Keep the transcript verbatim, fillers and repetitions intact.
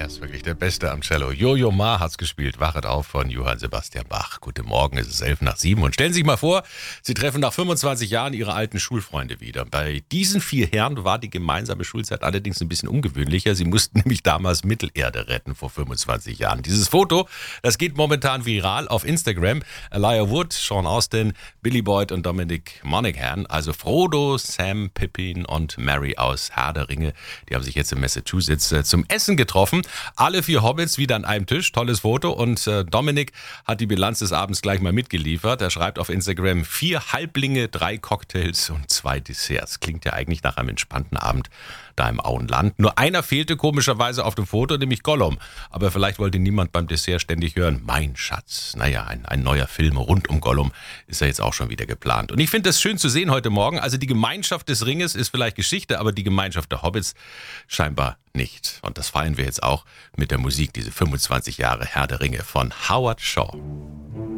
Er ist wirklich der Beste am Cello. Jojo Ma hat's gespielt. Wachet auf von Johann Sebastian Bach. Guten Morgen, es ist elf nach sieben. Und stellen Sie sich mal vor, Sie treffen nach fünfundzwanzig Jahren Ihre alten Schulfreunde wieder. Bei diesen vier Herren war die gemeinsame Schulzeit allerdings ein bisschen ungewöhnlicher. Sie mussten nämlich damals Mittelerde retten vor fünfundzwanzig Jahren. Dieses Foto, das geht momentan viral auf Instagram. Elijah Wood, Sean Austin, Billy Boyd und Dominic Monaghan, also Frodo, Sam, Pippin und Merry aus Herr der Ringe, die haben sich jetzt in Massachusetts äh, zum Essen getroffen. Alle vier Hobbits wieder an einem Tisch, tolles Foto. Und äh, Dominic hat die Bilanz des Abends gleich mal mitgeliefert. Er schreibt auf Instagram: vier Halblinge, drei Cocktails und zwei Desserts. Klingt ja eigentlich nach einem entspannten Abend da im Auenland. Nur einer fehlte komischerweise auf dem Foto, nämlich Gollum. Aber vielleicht wollte niemand beim Dessert ständig hören: mein Schatz. Naja, ein, ein neuer Film rund um Gollum ist ja jetzt auch schon wieder geplant. Und ich finde das schön zu sehen heute Morgen. Also die Gemeinschaft des Ringes ist vielleicht Geschichte, aber die Gemeinschaft der Hobbits scheinbar nicht. Und das feiern wir jetzt auch mit der Musik, diese fünfundzwanzig Jahre Herr der Ringe von Howard Shaw.